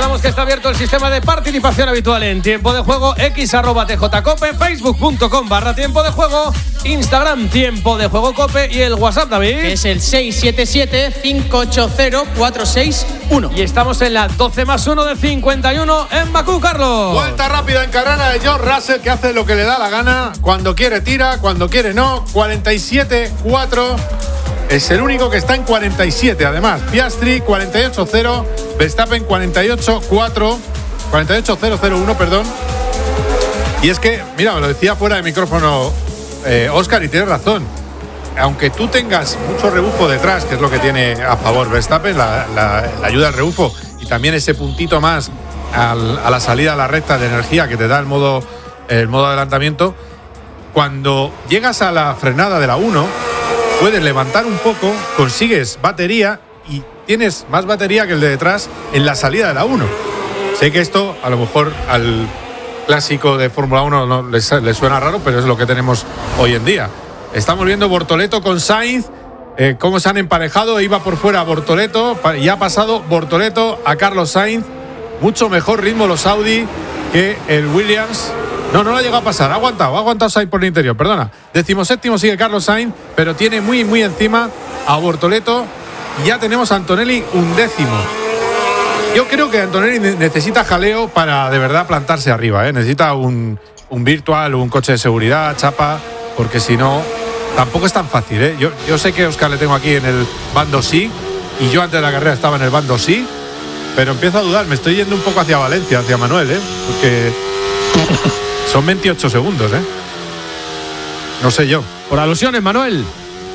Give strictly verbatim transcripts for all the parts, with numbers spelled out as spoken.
recordamos que está abierto el sistema de participación habitual en Tiempo de Juego, x arroba tjcope, facebook.com barra Tiempo de Juego, Instagram Tiempo de Juego Cope y el WhatsApp, David, que es el seis siete siete, cinco ocho cero, cuatro seis uno. Y estamos en la doce más uno de cincuenta y uno en Bakú, Carlos. Vuelta rápida en carrera de George Russell, que hace lo que le da la gana, cuando quiere tira, cuando quiere no. Cuarenta y siete cuatro. Es el único que está en cuarenta y siete, además. Piastri, cuarenta y ocho cero. Verstappen, cuarenta y ocho cuatro. cuarenta y ocho cero cero uno, perdón. Y es que, mira, me lo decía fuera de micrófono eh, Óscar, y tiene razón. Aunque tú tengas mucho rebufo detrás, que es lo que tiene a favor Verstappen, la, la, la ayuda al rebufo, y también ese puntito más al, a la salida a la recta de energía que te da el modo, el modo adelantamiento, cuando llegas a la frenada de la uno, puedes levantar un poco, consigues batería y tienes más batería que el de detrás en la salida de la uno. Sé que esto a lo mejor al clásico de Fórmula uno no les, les suena raro, pero es lo que tenemos hoy en día. Estamos viendo Bortoleto con Sainz, eh, cómo se han emparejado. Iba por fuera Bortoleto y ha pasado Bortoleto a Carlos Sainz. Mucho mejor ritmo los Audi que el Williams. No, no lo ha llegado a pasar, ha aguantado, ha aguantado Sainz por el interior, perdona. Decimoséptimo sigue Carlos Sainz, pero tiene muy, muy encima a Bortoleto. Y ya tenemos a Antonelli undécimo. Yo creo que Antonelli necesita jaleo para de verdad plantarse arriba, ¿eh? Necesita un, un virtual, un coche de seguridad, chapa, porque si no, tampoco es tan fácil, ¿eh? Yo, yo sé que a Óscar le tengo aquí en el bando sí, y yo antes de la carrera estaba en el bando sí, pero empiezo a dudar, me estoy yendo un poco hacia Valencia, hacia Manuel, ¿eh? Porque son veintiocho segundos, ¿eh? No sé yo. Por alusiones, Manuel.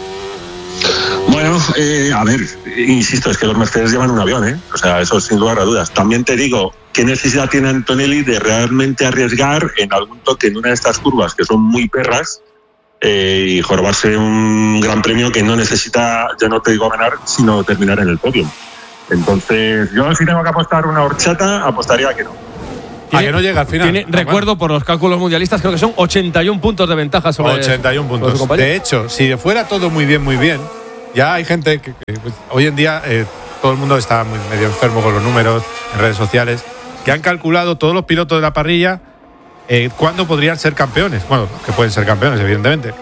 Bueno, eh, a ver, insisto, es que los Mercedes llevan un avión, ¿eh? O sea, eso sin lugar a dudas. También te digo, ¿qué necesidad tiene Antonelli de realmente arriesgar en algún toque en una de estas curvas que son muy perras eh, y jorobarse un gran premio que no necesita, ya no te digo ganar, sino terminar en el podio? Entonces, yo si tengo que apostar una horchata, apostaría a que no. A que no llega al final. Tiene, recuerdo por los cálculos mundialistas, creo que son ochenta y uno puntos de ventaja sobre ochenta y uno sobre puntos. De hecho, si fuera todo muy bien, muy bien, ya hay gente que, que pues, hoy en día eh, todo el mundo está muy medio enfermo con los números en redes sociales, que han calculado todos los pilotos de la parrilla eh, cuándo podrían ser campeones. Bueno, que pueden ser campeones, evidentemente.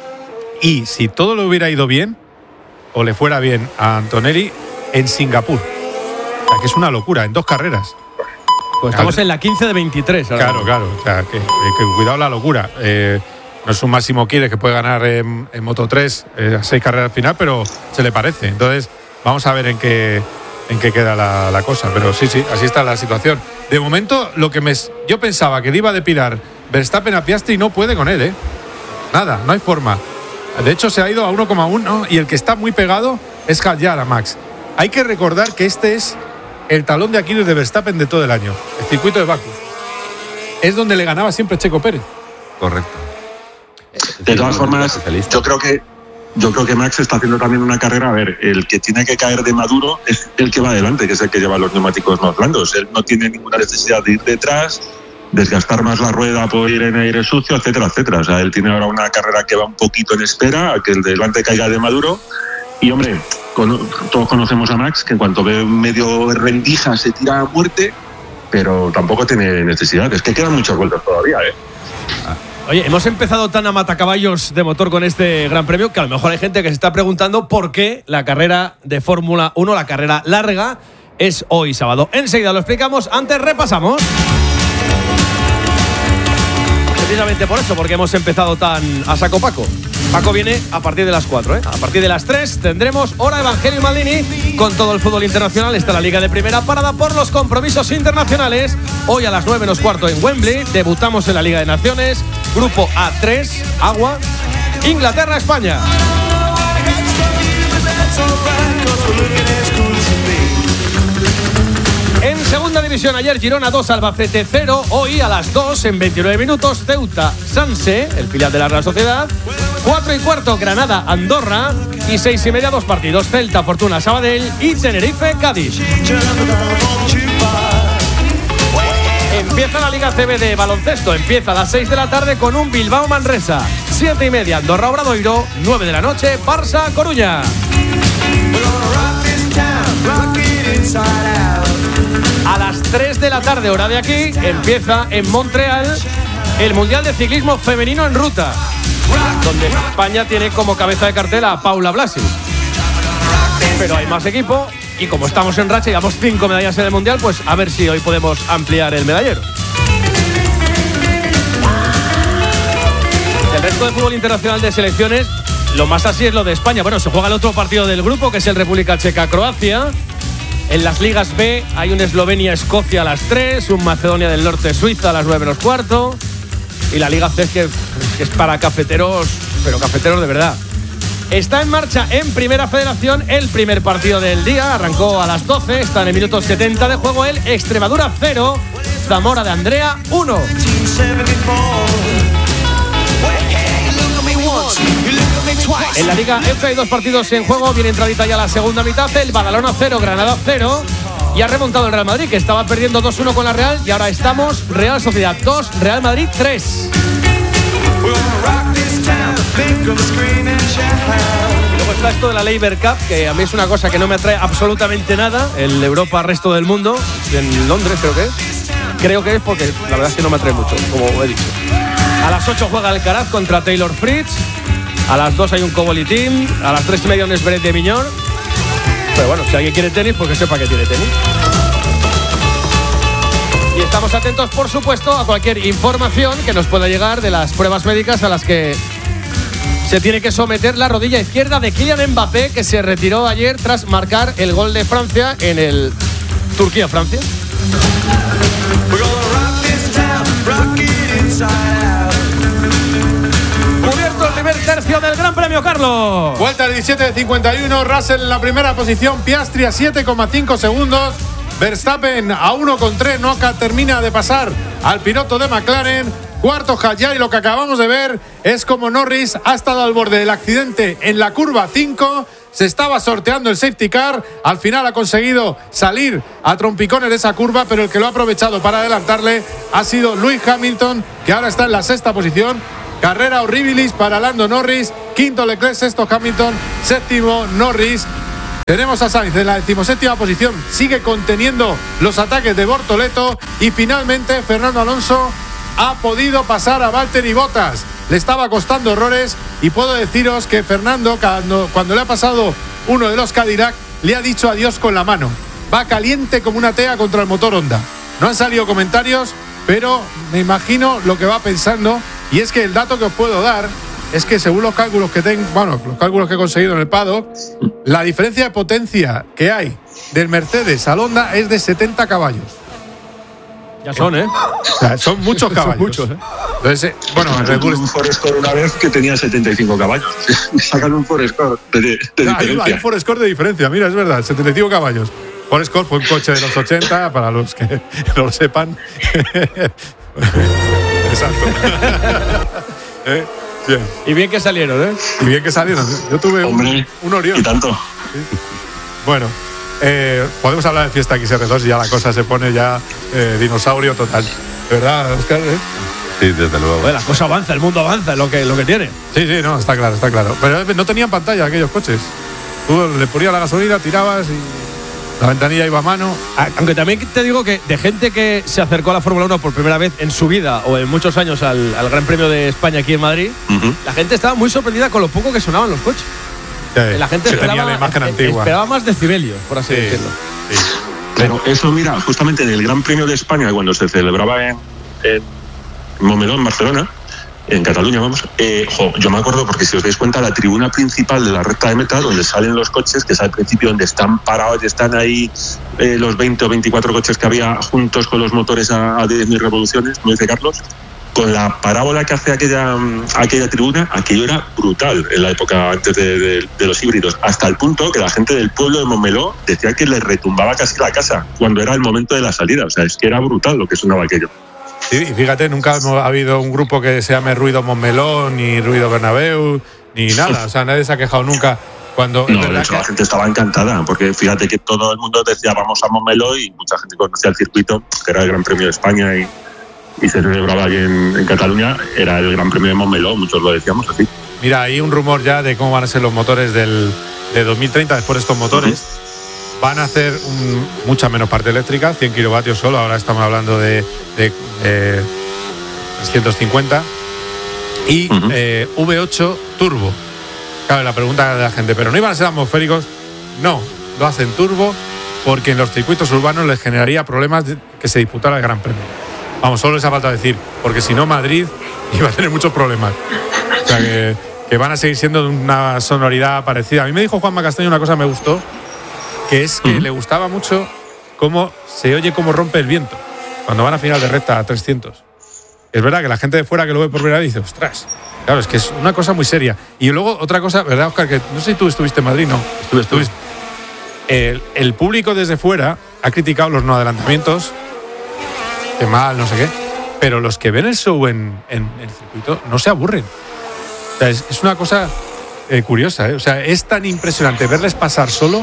Y si todo le hubiera ido bien, o le fuera bien a Antonelli, en Singapur. O sea, que es una locura, en dos carreras. Pues estamos en la quince de veintitrés. Ahora. Claro, claro. O sea, que, que cuidado la locura. Eh, no es un Máximo Quiles que puede ganar en, en Moto tres eh, a seis carreras al final, pero se le parece. Entonces, vamos a ver en qué, en qué queda la, la cosa. Pero sí, sí, así está la situación. De momento, lo que me, yo pensaba que le iba a depilar Verstappen a Piastri, no puede con él, ¿eh? Nada, no hay forma. De hecho, se ha ido a uno coma uno y el que está muy pegado es Hadjar a Max. Hay que recordar que este es el talón de Aquiles de Verstappen de todo el año, el circuito de Bakú. Es donde le ganaba siempre Checo Pérez. Correcto. De todas formas, yo creo que yo creo que Max está haciendo también una carrera. A ver, el que tiene que caer de maduro es el que va adelante, que es el que lleva los neumáticos más blandos. Él no tiene ninguna necesidad de ir detrás, desgastar más la rueda por ir en aire sucio, etcétera, etcétera. O sea, él tiene ahora una carrera que va un poquito en espera a que el de delante caiga de maduro. Y hombre, con, todos conocemos a Max, que en cuanto ve medio rendija se tira a muerte, pero tampoco tiene necesidad. Es que quedan muchas vueltas todavía, ¿eh? Oye, hemos empezado tan a matacaballos de motor con este Gran Premio que a lo mejor hay gente que se está preguntando por qué la carrera de Fórmula uno, la carrera larga, es hoy sábado. Enseguida lo explicamos, antes repasamos. Precisamente por eso, porque hemos empezado tan a saco Paco. Paco viene a partir de las cuatro, ¿eh? A partir de las tres tendremos Hora Evangelio Maldini con todo el fútbol internacional. Está la Liga de Primera parada por los compromisos internacionales. Hoy a las nueve menos cuarto en Wembley debutamos en la Liga de Naciones. Grupo A tres, Agua, Inglaterra, España. En segunda división, ayer Girona dos, Albacete cero. Hoy a las dos, en veintinueve minutos, Ceuta, Sanse, el filial de la Real Sociedad. cuatro y cuarto, Granada, Andorra. Y seis y media, dos partidos, Celta, Fortuna, Sabadell y Tenerife, Cádiz. Empieza la Liga C B de baloncesto. Empieza a las seis de la tarde con un Bilbao Manresa. siete y media, Andorra Obradoiro. nueve de la noche, Barça Coruña. A las tres de la tarde, hora de aquí, empieza en Montreal el Mundial de Ciclismo Femenino en Ruta, donde España tiene como cabeza de cartel a Paula Blasi. Pero hay más equipo y como estamos en racha y llevamos cinco medallas en el Mundial, pues a ver si hoy podemos ampliar el medallero. El resto de fútbol internacional de selecciones, lo más así es lo de España. Bueno, se juega el otro partido del grupo, que es el República Checa-Croacia. En las ligas B hay un Eslovenia-Escocia a las tres, un Macedonia del Norte-Suiza a las nueve menos cuarto. Y la Liga C es que, que es para cafeteros, pero cafeteros de verdad. Está en marcha en Primera Federación el primer partido del día. Arrancó a las doce, está en el minuto setenta de juego el Extremadura cero, Zamora de Andrea uno. En la Liga F hay dos partidos en juego. Viene entradita ya la segunda mitad. El Badalona cero, Granada cero. Y ha remontado el Real Madrid, que estaba perdiendo dos uno con la Real. Y ahora estamos Real Sociedad dos, Real Madrid tres. Y luego está esto de la Labour Cup, que a mí es una cosa que no me atrae absolutamente nada. El Europa Resto del Mundo, en Londres creo que es. Creo que es porque la verdad es que no me atrae mucho, como he dicho. A las ocho juega Alcaraz contra Taylor Fritz. A las dos hay un Coboli Team. A las tres y media un Esberet de Miñón. Pero bueno, si alguien quiere tenis, pues que sepa que tiene tenis. Y estamos atentos, por supuesto, a cualquier información que nos pueda llegar de las pruebas médicas a las que se tiene que someter la rodilla izquierda de Kylian Mbappé, que se retiró ayer tras marcar el gol de Francia en el Turquía-Francia. Cubierto el primer tercio del Gran Premio, Carlos. Vuelta al diecisiete de cincuenta y uno, Russell en la primera posición, Piastri a siete coma cinco segundos, Verstappen a uno coma tres, no termina de pasar al piloto de McLaren. Cuarto Hadjar, y lo que acabamos de ver es como Norris ha estado al borde del accidente en la curva cinco. Se estaba sorteando el safety car, al final ha conseguido salir a trompicones de esa curva, pero el que lo ha aprovechado para adelantarle ha sido Lewis Hamilton, que ahora está en la sexta posición. Carrera horribilis para Lando Norris, quinto Leclerc, sexto Hamilton, séptimo Norris. Tenemos a Sainz en la decimoséptima posición, sigue conteniendo los ataques de Bortoleto, y finalmente Fernando Alonso ha podido pasar a Valtteri Bottas. Le estaba costando errores, y puedo deciros que Fernando, cuando, cuando le ha pasado uno de los Cadillac, le ha dicho adiós con la mano. Va caliente como una tea contra el motor Honda. No han salido comentarios, pero me imagino lo que va pensando, y es que el dato que os puedo dar es que según los cálculos que tengo, bueno, los cálculos que he conseguido en el paddock, la diferencia de potencia que hay del Mercedes al Honda es de setenta caballos. Ya son, ¿eh? O sea, son muchos caballos. Son muchos, ¿eh? Entonces, eh, bueno, yo tuve un Forescore una vez que tenía setenta y cinco caballos. Sacan un Forescore de, de, de no, diferencia. Hay un Forescore de diferencia, mira, es verdad, setenta y cinco caballos. Forescore fue un coche de los ochenta, para los que no lo sepan. Exacto. ¿Eh? Bien. Y bien que salieron, ¿eh? Y bien que salieron. Yo tuve un, Hombre, un Orión. Y tanto. ¿Sí? Bueno, eh, podemos hablar de Fiesta X R dos y ya la cosa se pone ya eh, dinosaurio total. ¿De verdad, Óscar? ¿Eh? Sí, desde luego. Bueno, la cosa avanza, el mundo avanza, es lo que, lo que tiene. Sí, sí, no, está claro, está claro. Pero no tenían pantalla aquellos coches. Tú le ponías la gasolina, tirabas y la ventanilla iba a mano. Aunque también te digo que de gente que se acercó a la Fórmula uno por primera vez en su vida o en muchos años al, al Gran Premio de España aquí en Madrid, uh-huh. la gente estaba muy sorprendida con lo poco que sonaban los coches. Sí, la gente esperaba, la imagen antigua. esperaba más decibelios, por así sí, decirlo. Sí. Pero eso, mira, justamente en el Gran Premio de España, cuando se celebraba en, en Montmeló, en Barcelona, en Cataluña, vamos, eh, jo, yo me acuerdo, porque si os dais cuenta, la tribuna principal de la recta de meta, donde salen los coches, que es al principio donde están parados y están ahí eh, los veinte o veinticuatro coches que había juntos con los motores a, a diez mil revoluciones, como dice Carlos, con la parábola que hace aquella, aquella tribuna, aquello era brutal en la época antes de, de, de los híbridos, hasta el punto que la gente del pueblo de Montmeló decía que le retumbaba casi la casa cuando era el momento de la salida. O sea, es que era brutal lo que sonaba aquello. Sí, y fíjate, nunca ha habido un grupo que se llame Ruido Montmeló, ni Ruido Bernabéu, ni nada. O sea, nadie se ha quejado nunca cuando... No, de hecho, que... la gente estaba encantada, porque fíjate que todo el mundo decía vamos a Montmeló, y mucha gente conocía el circuito, que era el Gran Premio de España y, y se celebraba allí en, en Cataluña, era el Gran Premio de Montmeló, muchos lo decíamos así. Mira, hay un rumor ya de cómo van a ser los motores del, de dos mil treinta después de estos motores. Uh-huh. van a hacer un, mucha menos parte eléctrica, cien kilovatios solo, ahora estamos hablando de, de eh, trescientos cincuenta. Y uh-huh. eh, V ocho turbo. Claro, la pregunta de la gente, ¿pero no iban a ser atmosféricos? No, lo hacen turbo porque en los circuitos urbanos les generaría problemas de que se disputara el Gran Premio. Vamos, solo les ha faltado decir, porque si no Madrid iba a tener muchos problemas. O sea, que, que van a seguir siendo de una sonoridad parecida. A mí me dijo Juanma Castaño una cosa que me gustó, que es que uh-huh. le gustaba mucho cómo se oye cómo rompe el viento cuando van a final de recta a trescientos. Es verdad que la gente de fuera que lo ve por primera vez dice, ostras, claro, es que es una cosa muy seria. Y luego otra cosa, ¿verdad, Óscar? Que no sé si tú estuviste en Madrid, ¿no? Estuve, estuve. El, el público desde fuera ha criticado los no adelantamientos, que mal, no sé qué, pero los que ven el show en, en el circuito no se aburren. O sea, es, es una cosa eh, curiosa, ¿eh? O sea, es tan impresionante verles pasar solo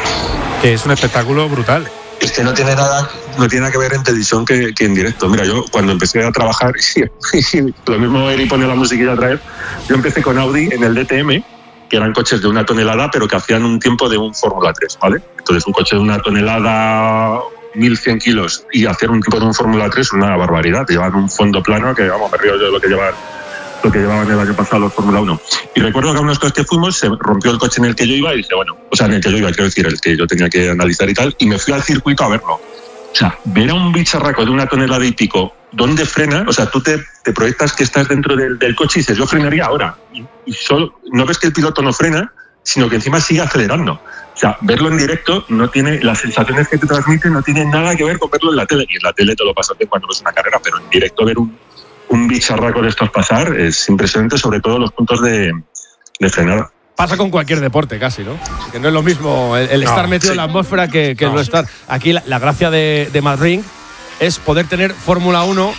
que es un espectáculo brutal. Es que no tiene nada, no tiene nada que ver en televisión que, que en directo. Mira, yo cuando empecé a trabajar, sí, lo mismo Eri pone la musiquilla a traer, yo empecé con Audi en el D T M, que eran coches de una tonelada, pero que hacían un tiempo de un Fórmula tres, ¿vale? Entonces un coche de una tonelada, mil cien kilos, y hacer un tiempo de un Fórmula tres es una barbaridad. Te llevan un fondo plano que, vamos, me río yo de lo que llevan, lo que llevaban el año pasado los Fórmula uno. Y recuerdo que a unos cosas que fuimos se rompió el coche en el que yo iba y dije, bueno, o sea, en el que yo iba, quiero decir, el que yo tenía que analizar y tal, y me fui al circuito a verlo. O sea, ver a un bicharraco de una tonelada y pico, ¿dónde frena? O sea, tú te, te proyectas que estás dentro del, del coche y dices, yo frenaría ahora. Y, y solo, no ves que el piloto no frena, sino que encima sigue acelerando. O sea, verlo en directo no tiene, las sensaciones que te transmite no tienen nada que ver con verlo en la tele. Y en la tele te lo pasas bien cuando ves una carrera, pero en directo ver un un bicharraco de estos pasar es impresionante, sobre todo los puntos de, de frenada. Pasa con cualquier deporte casi, ¿no? Que no es lo mismo el, el no, estar metido sí. en la atmósfera que, que no. no estar. Aquí la, la gracia de, de Madrid es poder tener Fórmula uno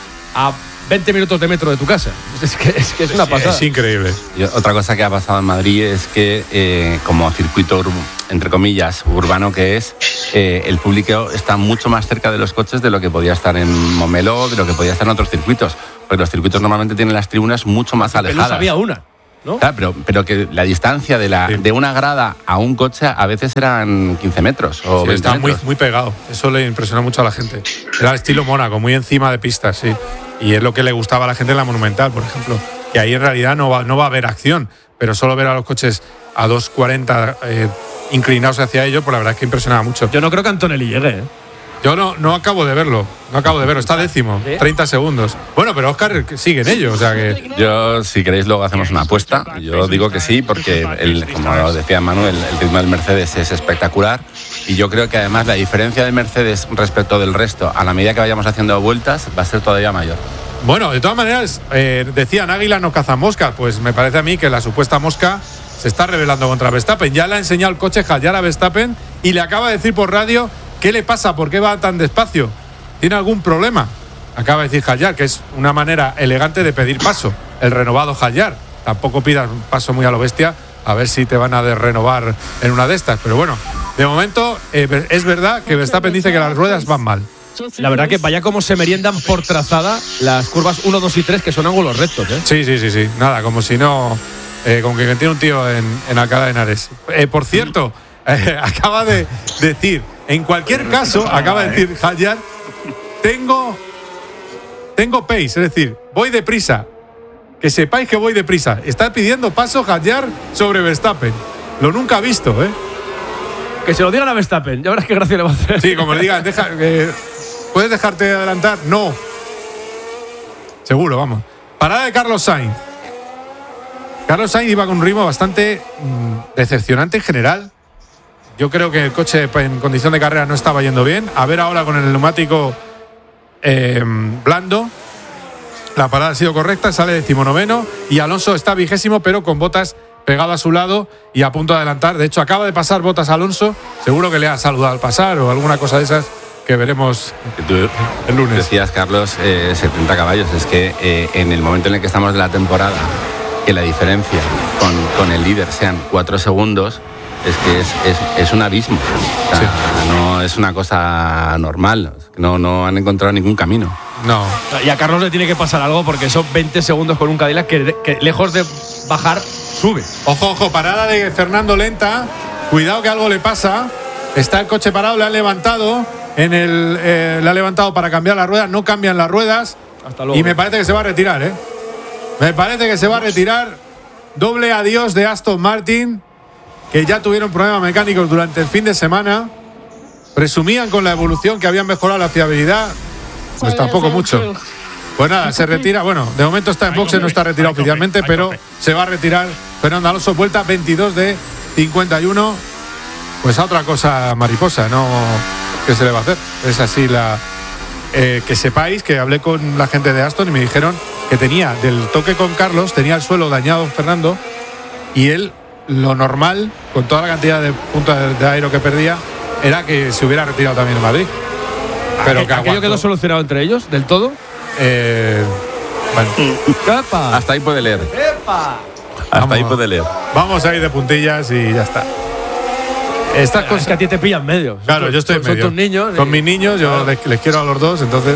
a veinte minutos de metro de tu casa. Es que es, que es una pasada. Es increíble. Y otra cosa que ha pasado en Madrid es que eh, como circuito, entre comillas, urbano que es, eh, el público está mucho más cerca de los coches de lo que podía estar en Momeló, de lo que podía estar en otros circuitos. Porque los circuitos normalmente tienen las tribunas mucho más alejadas. Pero había una, ¿no? Claro, pero, pero que la distancia de, la, sí. de una grada a un coche a veces eran quince metros o sí, veinte está metros. Muy, muy pegado. Eso le impresionó mucho a la gente. Era el estilo Mónaco, muy encima de pistas, sí. Y es lo que le gustaba a la gente en la Monumental, por ejemplo. Que ahí en realidad no va, no va a haber acción, pero solo ver a los coches a dos cuarenta eh, inclinados hacia ellos, pues la verdad es que impresionaba mucho. Yo no creo que Antonelli llegue, ¿eh? Yo no, no acabo de verlo, no acabo de verlo, está décimo, ¿sí? treinta segundos. Bueno, pero Óscar sigue en ello, o sea que... Yo, si queréis, luego hacemos una apuesta. Yo digo que sí, porque, el, como decía Manuel, el ritmo del Mercedes es espectacular. Y yo creo que además la diferencia del Mercedes respecto del resto, a la medida que vayamos haciendo vueltas, va a ser todavía mayor. Bueno, de todas maneras, eh, decían águila no caza mosca, pues me parece a mí que la supuesta mosca se está rebelando contra Verstappen. Ya le ha enseñado el coche Hallyar a Verstappen y le acaba de decir por radio qué le pasa, por qué va tan despacio, tiene algún problema. Acaba de decir Hallyar, que es una manera elegante de pedir paso, el renovado Hallyar. Tampoco pidas un paso muy a lo bestia, a ver si te van a renovar en una de estas. Pero bueno, de momento eh, es verdad que Verstappen dice que las ruedas van mal. La verdad que vaya como se meriendan por trazada las curvas uno, dos y tres, que son ángulos rectos, ¿eh? Sí, sí, sí, sí. Nada, como si no... Eh, como que tiene un tío en, en Alcalá de Henares. Eh, por cierto, eh, acaba de decir, en cualquier caso, acaba de decir Hallyar, tengo, tengo pace, es decir, voy deprisa. Que sepáis que voy deprisa. Está pidiendo paso Hallyar sobre Verstappen. Lo nunca ha visto, ¿eh? Que se lo digan a Verstappen, ya verás qué gracia le va a hacer. Sí, como le digan, deja, eh, ¿puedes dejarte adelantar? No. Seguro, vamos. Parada de Carlos Sainz. Carlos Sainz iba con un ritmo bastante mmm, decepcionante en general. Yo creo que el coche en condición de carrera no estaba yendo bien. A ver ahora con el neumático eh, blando. La parada ha sido correcta, sale decimonoveno y Alonso está vigésimo, pero con Bottas pegado a su lado y a punto de adelantar. De hecho, acaba de pasar Bottas a Alonso. Seguro que le ha saludado al pasar o alguna cosa de esas que veremos Tú el lunes. Decías, Carlos, eh, setenta caballos. Es que eh, en el momento en el que estamos de la temporada, que la diferencia con, con el líder sean cuatro segundos, es que es, es, es un abismo. O sea, sí. No es una cosa normal. No, no han encontrado ningún camino. No. Y a Carlos le tiene que pasar algo porque son veinte segundos con un Cadillac que, que lejos de bajar, sube. Ojo, ojo, parada de Fernando lenta. Cuidado que algo le pasa. Está el coche parado, le han levantado, en el, eh, le ha levantado para cambiar las ruedas, no cambian las ruedas. Hasta luego. Y me parece que se va a retirar, ¿eh? Me parece que se va a retirar. Doble adiós de Aston Martin, que ya tuvieron problemas mecánicos durante el fin de semana. Presumían con la evolución que habían mejorado la fiabilidad. Pues tampoco mucho. Pues nada, se retira. Bueno, de momento está en boxe, no está retirado oficialmente, pero se va a retirar Fernando Alonso. Vuelta veintidós de cincuenta y uno. Pues a otra cosa mariposa, ¿no? ¿Qué se le va a hacer? Es así la... Eh, que sepáis que hablé con la gente de Aston y me dijeron que tenía, del toque con Carlos, tenía el suelo dañado Fernando, y él, lo normal, con toda la cantidad de puntos de, de aero que perdía, era que se hubiera retirado también en Madrid. Pero que ¿Aquello quedó solucionado entre ellos, del todo? Eh, bueno. ¡Epa! Hasta ahí puede leer. ¡Epa! Hasta Vamos, ahí puede leer. Vamos a ir de puntillas y ya está. Estas cosas Es que a ti te pillan medio. Claro, yo estoy en son medio. tus niños. Con y... mis niños, yo claro. les, les quiero a los dos, entonces.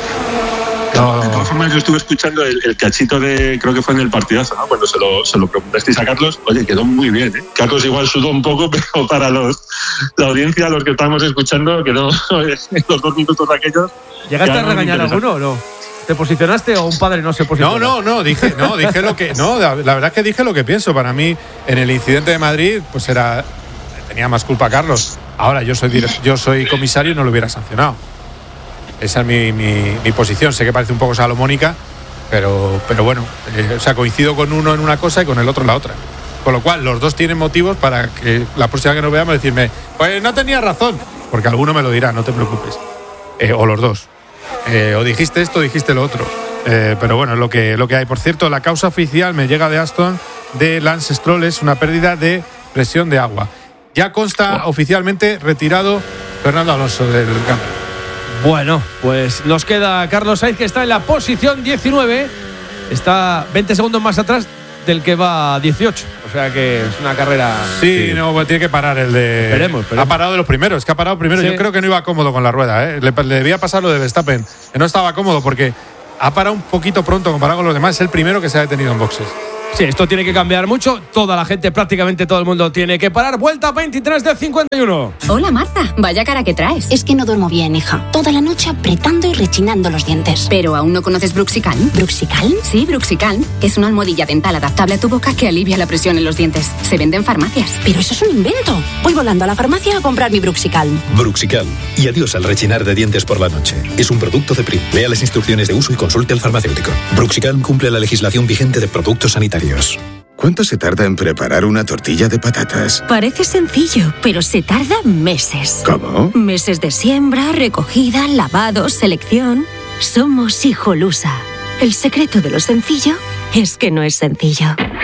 No. De todas formas, yo estuve escuchando el, el cachito de, creo que fue en el partidazo, ¿no? Cuando se lo, se lo preguntasteis a Carlos, oye, quedó muy bien, ¿eh? Carlos igual sudó un poco, pero para los la audiencia, los que estábamos escuchando, quedó en los dos minutos aquellos. ¿Llegaste a regañar a alguno o no? ¿Te posicionaste o un padre no se posicionó? No, no, no, dije, no, dije lo que. No, la, la verdad es que dije lo que pienso. Para mí, en el incidente de Madrid, pues era. Tenía más culpa Carlos. Ahora yo soy direct, yo soy comisario y no lo hubiera sancionado. Esa es mi, mi, mi posición. Sé que parece un poco salomónica, pero, pero bueno, eh, o sea, coincido con uno en una cosa y con el otro en la otra. Con lo cual, los dos tienen motivos para que la próxima que nos veamos decirme, pues no tenía razón, porque alguno me lo dirá, no te preocupes. Eh, o los dos. Eh, o dijiste esto o dijiste lo otro. Eh, pero bueno, es lo que, lo que hay. Por cierto, la causa oficial me llega de Aston de Lance Stroll, es una pérdida de presión de agua. Ya consta oficialmente retirado Fernando Alonso del campo. Bueno, pues nos queda Carlos Sainz, que está en la posición diecinueve. Está veinte segundos más atrás del que va dieciocho. O sea que es una carrera... Sí, sí. No, pues tiene que parar el de... Esperemos, esperemos. Ha parado de los primeros, es que ha parado primero. Sí. Yo creo que no iba cómodo con la rueda, ¿eh? Le, le debía pasar lo de Verstappen, que no estaba cómodo porque ha parado un poquito pronto comparado con los demás. Es el primero que se ha detenido en boxes. Sí, esto tiene que cambiar mucho. Toda la gente, prácticamente todo el mundo tiene que parar. Vuelta veintitrés de cincuenta y uno. Hola Marta, vaya cara que traes. Es que no duermo bien, hija. Toda la noche apretando y rechinando los dientes. ¿Pero aún no conoces Bruxicalm? ¿Bruxicalm? Sí, Bruxicalm. Es una almohadilla dental adaptable a tu boca que alivia la presión en los dientes. Se vende en farmacias. Pero eso es un invento. Voy volando a la farmacia a comprar mi Bruxicalm. Bruxicalm. Y adiós al rechinar de dientes por la noche. Es un producto de P R I. Lea las instrucciones de uso y consulte al farmacéutico. Bruxicalm cumple la legislación vigente de productos sanitarios. ¿Cuánto se tarda en preparar una tortilla de patatas? Parece sencillo, pero se tarda meses. ¿Cómo? Meses de siembra, recogida, lavado, selección. Somos Hijolusa. El secreto de lo sencillo es que no es sencillo.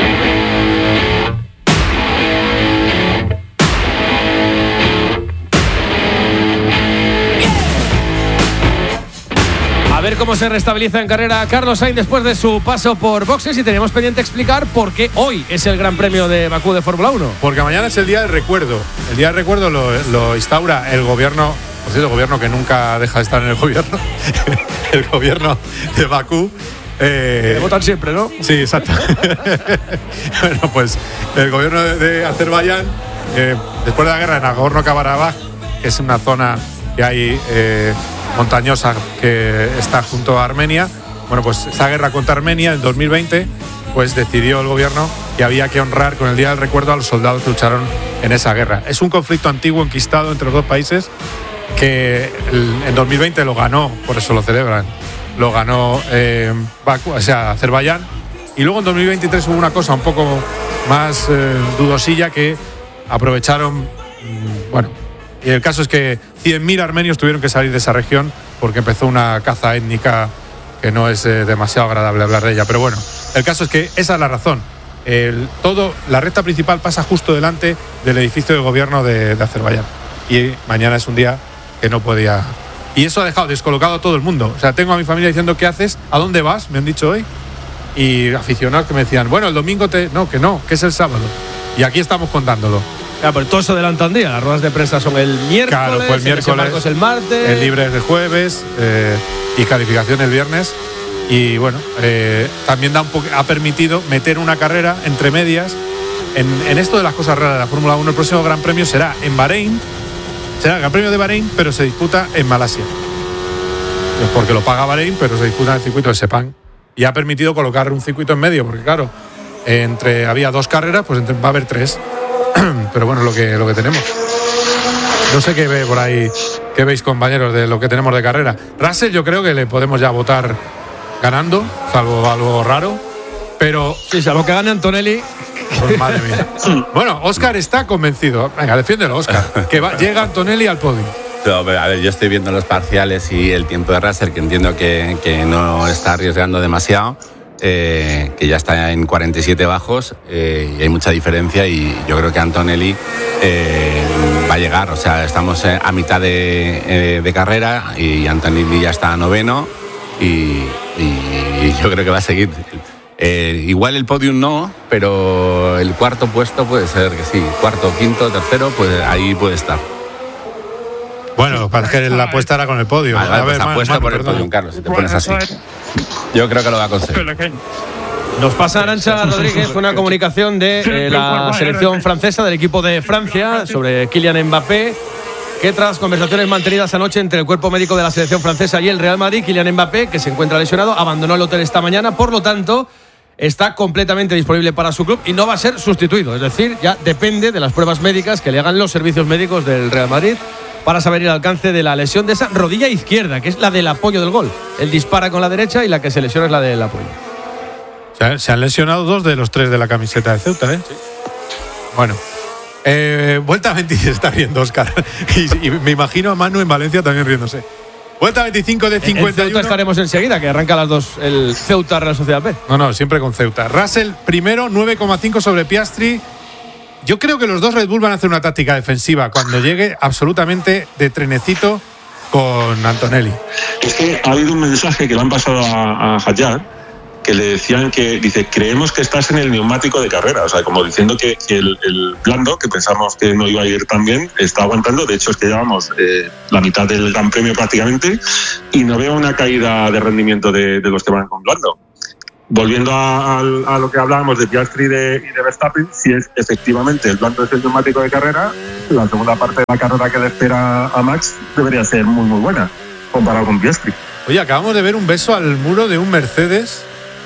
A ver cómo se restabiliza en carrera Carlos Sainz después de su paso por boxes, y teníamos pendiente explicar por qué hoy es el Gran Premio de Bakú de Fórmula uno. Porque mañana es el Día del Recuerdo. El Día del Recuerdo lo, lo instaura el gobierno, por cierto, el gobierno que nunca deja de estar en el gobierno, el gobierno de Bakú. Eh, Te votan siempre, ¿no? Sí, exacto. Bueno, pues el gobierno de, de Azerbaiyán, eh, después de la guerra en Nagorno-Karabaj, que es una zona que hay... Eh, montañosa que está junto a Armenia. Bueno, pues esa guerra contra Armenia en dos mil veinte, pues decidió el gobierno que había que honrar con el Día del Recuerdo a los soldados que lucharon en esa guerra. Es un conflicto antiguo enquistado entre los dos países que en dos mil veinte lo ganó, por eso lo celebran, lo ganó eh, Bakú, o sea, Azerbaiyán, y luego en dos mil veintitrés hubo una cosa un poco más eh, dudosilla que aprovecharon, mmm, bueno, y el caso es que cien mil armenios tuvieron que salir de esa región porque empezó una caza étnica que no es eh, demasiado agradable hablar de ella. Pero bueno, el caso es que esa es la razón. El, todo, la recta principal pasa justo delante del edificio del gobierno de, de Azerbaiyán. Y mañana es un día que no podía... Y eso ha dejado descolocado a todo el mundo. O sea, tengo a mi familia diciendo, ¿qué haces? ¿A dónde vas? Me han dicho hoy. Y aficionados que me decían, bueno, el domingo te... No, que no, que es el sábado. Y aquí estamos contándolo. Ya, pero todo se adelanta un día. Las ruedas de prensa son el miércoles, claro, pues el miércoles, el, es el martes, el libre es el jueves eh, y calificación el viernes. Y bueno, eh, también da un po- ha permitido meter una carrera entre medias en, en esto de las cosas raras de la Fórmula uno. El próximo Gran Premio será en Bahrein, será el Gran Premio de Bahrein, pero se disputa en Malasia. Es porque lo paga Bahrein, pero se disputa en el circuito de Sepang. Y ha permitido colocar un circuito en medio, porque claro, entre había dos carreras, pues entre, va a haber tres. Pero bueno, lo que, lo que tenemos. No sé qué ve por ahí, qué veis, compañeros, de lo que tenemos de carrera. Russell yo creo que le podemos ya votar ganando, salvo algo raro. Pero sí, salvo que gane Antonelli. Pues madre mía. Bueno, Óscar está convencido. Venga, defiéndelo, Óscar. Que va, llega Antonelli al podio. No, pero, a ver, yo estoy viendo los parciales y el tiempo de Russell, que entiendo que, que no está arriesgando demasiado, eh, que ya está en cuarenta y siete bajos, eh, y hay mucha diferencia, y yo creo que Antonelli eh, va a llegar. O sea, estamos a mitad de, eh, de carrera y Antonelli ya está noveno, y, y, y yo creo que va a seguir. Eh, igual el podium no, pero el cuarto puesto puede ser que sí. Cuarto, quinto, tercero, pues ahí puede estar. Bueno, para que la apuesta era con el podio. Vale, a pues ver, apuesta Manu, por el perdón. podium, Carlos, si te pones así. Yo creo que lo va a conseguir. Nos pasa Arantxa Rodríguez una comunicación de eh, la selección francesa, del equipo de Francia, sobre Kylian Mbappé, que tras conversaciones mantenidas anoche entre el cuerpo médico de la selección francesa y el Real Madrid, Kylian Mbappé, que se encuentra lesionado, abandonó el hotel esta mañana. Por lo tanto, está completamente disponible para su club y no va a ser sustituido. Es decir, ya depende de las pruebas médicas que le hagan los servicios médicos del Real Madrid para saber el alcance de la lesión de esa rodilla izquierda, que es la del apoyo del gol. Él dispara con la derecha y la que se lesiona es la del apoyo. Se, se han lesionado dos de los tres de la camiseta de Ceuta, ¿eh? Sí. Bueno. Eh, vuelta veinticinco, está riendo Óscar. Y, y me imagino a Manu en Valencia también riéndose. Vuelta veinticinco de cincuenta y uno. En Ceuta estaremos enseguida, que arranca a las dos el Ceuta Real Sociedad B. No, no, siempre con Ceuta. Russell primero, nueve coma cinco sobre Piastri. Yo creo que los dos Red Bull van a hacer una táctica defensiva cuando llegue absolutamente de trenecito con Antonelli. Es que ha habido un mensaje que le han pasado a, a Hadjar, que le decían que, dice, creemos que estás en el neumático de carrera. O sea, como diciendo que, que el, el blando, que pensamos que no iba a ir tan bien, está aguantando. De hecho, es que llevamos eh, la mitad del Gran Premio prácticamente y no veo una caída de rendimiento de, de los que van con blando. Volviendo a, a, a lo que hablábamos de Piastri y de, y de Verstappen, si es efectivamente el blando es el neumático de carrera, la segunda parte de la carrera que le espera a Max debería ser muy, muy buena, comparado con Piastri. Oye, acabamos de ver un beso al muro de un Mercedes.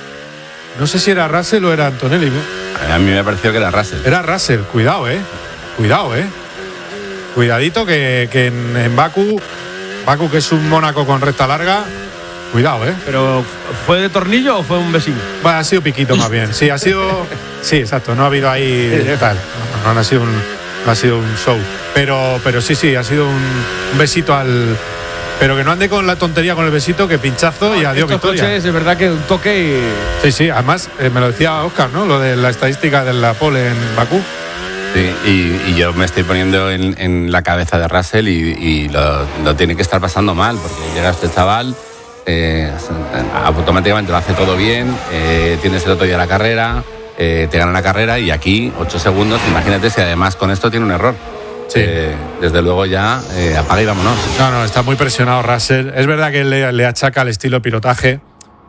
No sé si era Russell o era Antonelli, ¿no? A mí me pareció que era Russell. Era Russell, cuidado, eh. Cuidado, eh. Cuidadito que, que en, en Baku, Baku, que es un Mónaco con recta larga, cuidado, eh. ¿Pero fue de tornillo o fue un besito? Bueno, ha sido piquito más bien. Sí, ha sido. Sí, exacto. No ha habido ahí tal. No, no ha sido un, no ha sido un show. Pero, pero sí, sí, ha sido un, un besito al. Pero que no ande con la tontería con el besito, que pinchazo y adiós victoria. Coches, es verdad que un toque y... Sí, sí, además eh, me lo decía Óscar, ¿no? Lo de la estadística de la pole en Bakú. Sí, y, y yo me estoy poniendo en, en la cabeza de Russell y, y lo, lo tiene que estar pasando mal, porque llega este chaval, eh, automáticamente lo hace todo bien, eh, tienes el otro día la carrera, eh, te gana la carrera y aquí, ocho segundos, imagínate si además con esto tiene un error. Sí. Eh, desde luego ya eh, apaga y vámonos. No, no, está muy presionado Russell. Es verdad que le, le achaca el estilo pilotaje,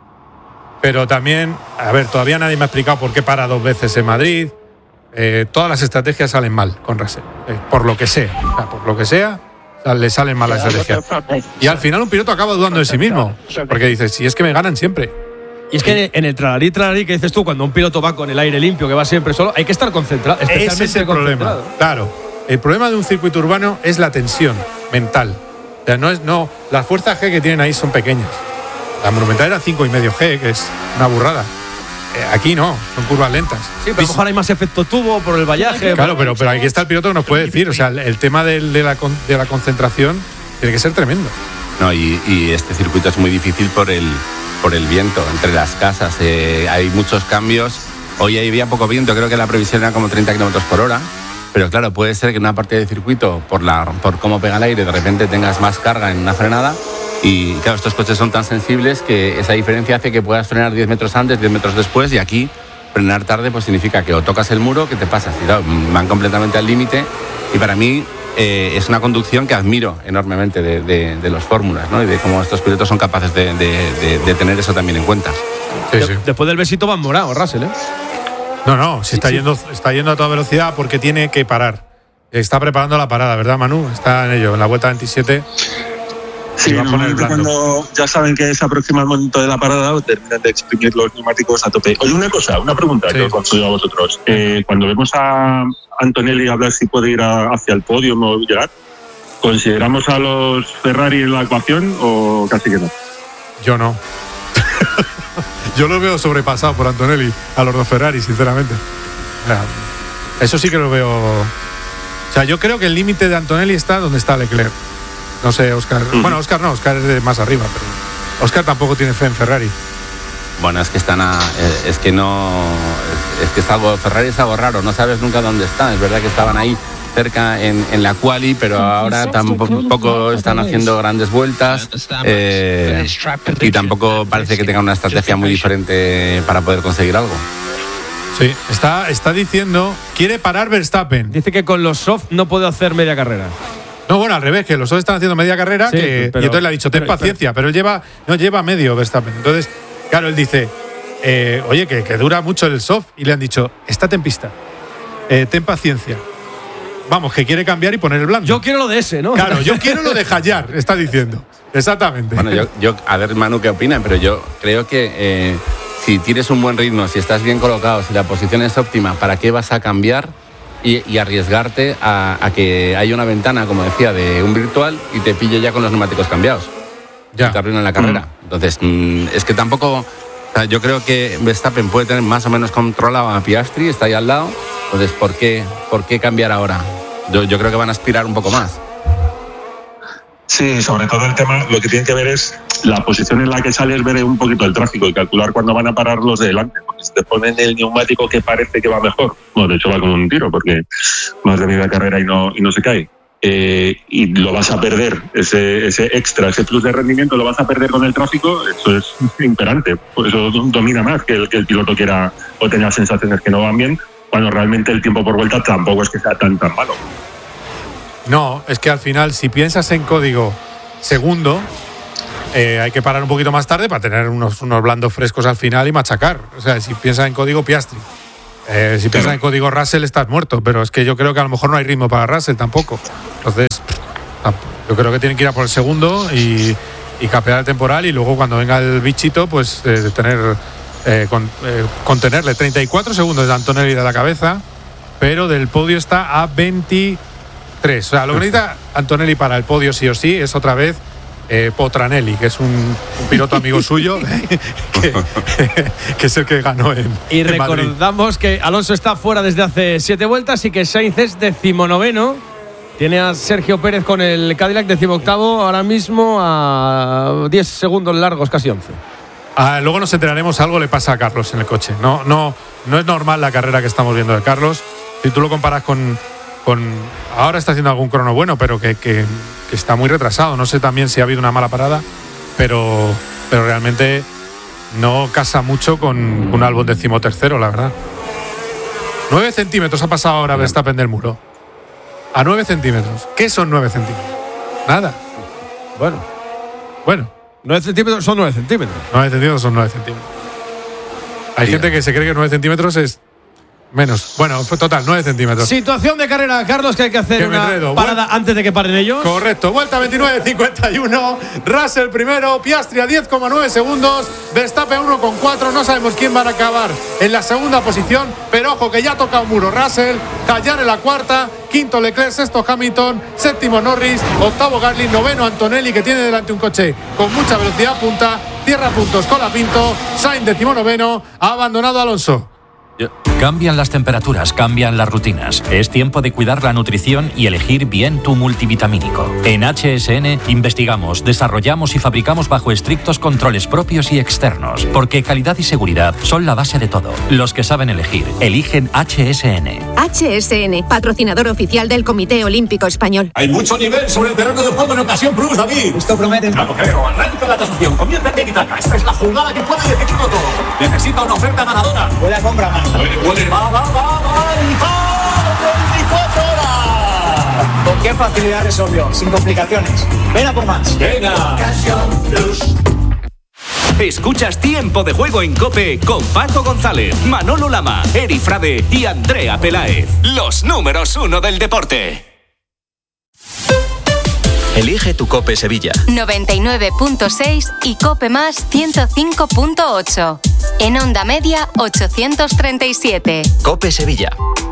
pero también, a ver, todavía nadie me ha explicado por qué para dos veces en Madrid. Eh, todas las estrategias salen mal con Russell, eh, por lo que sea, o sea, por lo que sea, le salen mal las estrategias. Y al final un piloto acaba dudando de sí mismo, porque dice, si es que me ganan siempre. Y es que en el tralarí, tralarí que dices tú, cuando un piloto va con el aire limpio, que va siempre solo, hay que estar concentrado, especialmente Ese es el problema, claro. El problema de un circuito urbano es la tensión mental. O sea, no es, no, las fuerzas G que tienen ahí son pequeñas. La Monumental era cinco y medio G, que es una burrada. Eh, aquí no, son curvas lentas. Sí, pero a lo mejor hay más efecto tubo por el vallaje. Claro, pero, pero aquí está el piloto que nos puede decir. O sea, el, el tema de, de, la, de la concentración tiene que ser tremendo. No, y, y este circuito es muy difícil por el, por el viento. Entre las casas eh, hay muchos cambios. Hoy había poco viento, creo que la previsión era como treinta kilómetros por hora. Pero claro, puede ser que en una parte del circuito, por, la, por cómo pega el aire, de repente tengas más carga en una frenada. Y claro, estos coches son tan sensibles que esa diferencia hace que puedas frenar diez metros antes, diez metros después. Y aquí, frenar tarde, pues significa que o tocas el muro, que te pasas. Y claro, van completamente al límite. Y para mí eh, es una conducción que admiro enormemente de, de, de los fórmulas, ¿no? Y de cómo estos pilotos son capaces de, de, de, de tener eso también en cuenta. Sí, sí. Después del besito van morado, Russell, ¿eh? No, no, si está, sí, yendo, sí. está yendo a toda velocidad porque tiene que parar. está preparando la parada, ¿verdad, Manu? Está en ello, en la vuelta veintisiete. Sí, normalmente cuando ya saben que se aproxima el momento de la parada, terminan de exprimir los neumáticos a tope. Oye, una cosa, una pregunta sí. que os concedo a vosotros. Eh, cuando vemos a Antonelli hablar si puede ir a, hacia el podio o llegar, ¿consideramos a los Ferrari en la ecuación o casi que no? Yo no. Yo lo veo sobrepasado por Antonelli a los dos Ferrari, sinceramente. Eso sí que lo veo. O sea, yo creo que el límite de Antonelli está donde está Leclerc. No sé, Óscar. Uh-huh. Bueno, Óscar no, Óscar es de más arriba, pero Óscar tampoco tiene fe en Ferrari. Bueno, es que están a, es que no, es, es que es algo, Ferrari es algo raro, no sabes nunca dónde están. Es verdad que estaban ahí cerca en, en la quali, pero ahora tampoco están haciendo grandes vueltas eh, y tampoco parece que tengan una estrategia muy diferente para poder conseguir algo. Sí, está, está diciendo, quiere parar Verstappen. Dice que con los soft no puede hacer media carrera. No, bueno, al revés, que los dos están haciendo media carrera, sí, que, pero, y entonces le ha dicho, ten pero, paciencia, pero, pero él lleva, no lleva medio Verstappen. Entonces, claro, él dice, eh, oye, que, que dura mucho el soft, y le han dicho, estate en pista, eh, ten paciencia. Vamos, que quiere cambiar y poner el blando. Yo quiero lo de ese, ¿no? Claro, yo quiero lo de Hayar, está diciendo. Exactamente. Bueno, yo, yo a ver, Manu, ¿qué opina? Pero yo creo que eh, si tienes un buen ritmo, si estás bien colocado, si la posición es óptima, ¿para qué vas a cambiar? Y, y arriesgarte a, a que haya una ventana, como decía, de un virtual y te pille ya con los neumáticos cambiados. Ya. Y te arruinan la carrera. Mm. Entonces, mm, es que tampoco. O sea, yo creo que Verstappen puede tener más o menos controlado a Piastri, está ahí al lado. Entonces, ¿por qué, por qué cambiar ahora? Yo, yo creo que van a aspirar un poco más. Sí, sobre todo el tema, lo que tiene que ver es la posición en la que sales, ver un poquito el tráfico y calcular cuándo van a parar los de delante. Porque si te ponen el neumático que parece que va mejor, bueno, de hecho va como un tiro porque más de media carrera y no, y no se cae. Eh, y lo vas a perder, ese, ese extra, ese plus de rendimiento lo vas a perder con el tráfico, eso es imperante. Por eso domina más que el, que el piloto quiera o tenga sensaciones que no van bien, cuando realmente el tiempo por vuelta tampoco es que sea tan tan malo. No, es que al final, si piensas en código segundo, eh, hay que parar un poquito más tarde para tener unos, unos blandos frescos al final y machacar. O sea, si piensas en código Piastri, eh, si piensas en código Russell, estás muerto. Pero es que yo creo que a lo mejor no hay ritmo para Russell tampoco. Entonces, yo creo que tienen que ir a por el segundo y, y capear el temporal y luego cuando venga el bichito, pues eh, tener eh, con, eh, contenerle. treinta y cuatro segundos de Antonelli de la cabeza, pero del podio está a veintitrés. O sea, lo que necesita Antonelli para el podio sí o sí es otra vez eh, Potranelli, que es un, un piloto amigo suyo que, que es el que ganó en Y en recordamos Madrid. que Alonso está fuera desde hace siete vueltas y que Sainz es decimonoveno. Tiene a Sergio Pérez con el Cadillac decimoctavo ahora mismo a diez segundos largos, casi once. Ah, luego nos enteraremos, algo le pasa a Carlos en el coche. No, no, no es normal la carrera que estamos viendo de Carlos. Si tú lo comparas con... Con, ahora está haciendo algún crono bueno, pero que, que, que está muy retrasado. No sé también si ha habido una mala parada, pero, pero realmente no casa mucho con un Albon decimotercero, la verdad. Nueve centímetros ha pasado ahora Verstappen del muro. A nueve centímetros. ¿Qué son nueve centímetros? Nada. Bueno. Bueno. Nueve centímetros son nueve centímetros. Nueve centímetros son nueve centímetros. Hay sí, gente que se cree que nueve centímetros es menos. Bueno, fue total, nueve centímetros. Situación de carrera, Carlos, que hay que hacer que una parada Vuel- antes de que paren ellos. Correcto, vuelta veintinueve cincuenta y uno. Russell primero, Piastri a diez coma nueve segundos, Verstappen uno coma cuatro. No sabemos quién va a acabar en la segunda posición, pero ojo que ya toca un muro. Russell, Hayar en la cuarta, quinto Leclerc, sexto Hamilton, séptimo Norris, octavo Gasly, noveno Antonelli, que tiene delante un coche con mucha velocidad punta, cierra puntos Colapinto, Sainz decimonoveno, ha abandonado Alonso. Cambian las temperaturas, cambian las rutinas. Es tiempo de cuidar la nutrición y elegir bien tu multivitamínico. En H S N investigamos, desarrollamos y fabricamos bajo estrictos controles propios y externos, porque calidad y seguridad son la base de todo. Los que saben elegir, eligen H S N. H S N, patrocinador oficial del Comité Olímpico Español. Hay mucho nivel sobre el terreno de juego en Ocasión Plus, David. Esto promete. No lo creo. Arranca la tasación. Comienza el tiki-taka. Esta es la jugada que puede decidirlo todo. Necesita una oferta ganadora. Buena compra, mano. Va, va, va, va, veinticuatro horas. ¿Con qué facilidad resolvió? Sin complicaciones. Ven a por más. Venga. Escuchas Tiempo de Juego en COPE con Paco González, Manolo Lama, Eri Frade y Andrea Peláez. Los números uno del deporte. Elige tu COPE Sevilla. noventa y nueve punto seis y COPE Más ciento cinco punto ocho. En onda media ochocientos treinta y siete. COPE Sevilla.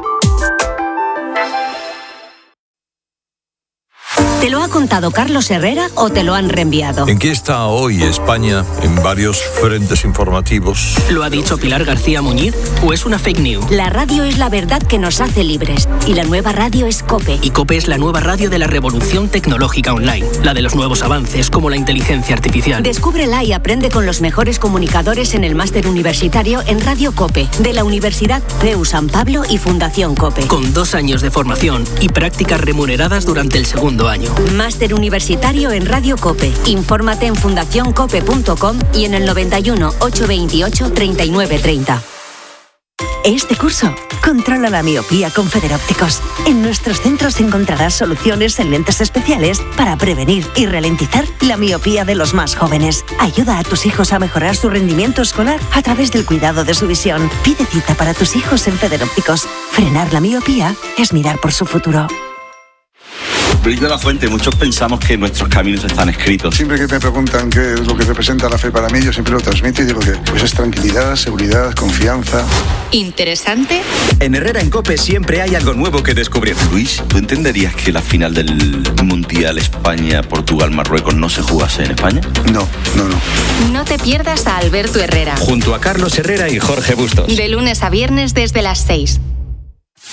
¿Te lo ha contado Carlos Herrera o te lo han reenviado? ¿En qué está hoy España en varios frentes informativos? ¿Lo ha dicho Pilar García Muñiz o es una fake news? La radio es la verdad que nos hace libres y la nueva radio es COPE. Y COPE es la nueva radio de la revolución tecnológica online, la de los nuevos avances como la inteligencia artificial. Descúbrela y aprende con los mejores comunicadores en el máster universitario en Radio COPE, de la Universidad C E U San Pablo y Fundación COPE. Con dos años de formación y prácticas remuneradas durante el segundo año. Máster universitario en Radio COPE. Infórmate en fundación cope punto com y en el noventa y uno, ochocientos veintiocho, treinta y nueve treinta. Este curso, controla la miopía con Federópticos. En nuestros centros encontrarás soluciones en lentes especiales para prevenir y ralentizar la miopía de los más jóvenes. Ayuda a tus hijos a mejorar su rendimiento escolar a través del cuidado de su visión. Pide cita para tus hijos en Federópticos. Frenar la miopía es mirar por su futuro. Luis de la Fuente, muchos pensamos que nuestros caminos están escritos. Siempre que me preguntan qué es lo que representa la fe para mí, yo siempre lo transmito y digo que pues es tranquilidad, seguridad, confianza. ¿Interesante? En Herrera en COPE siempre hay algo nuevo que descubrir. Luis, ¿tú entenderías que la final del Mundial España-Portugal-Marruecos no se jugase en España? No, no, no. No te pierdas a Alberto Herrera. Junto a Carlos Herrera y Jorge Bustos. De lunes a viernes desde las seis.